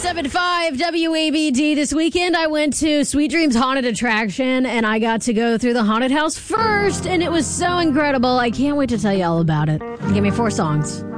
107.5 WABD. This weekend, I went to Sweet Dreams Haunted Attraction, and I got to go through the haunted house first, and it was so incredible. I can't wait to tell you all about it. Give me 4 songs.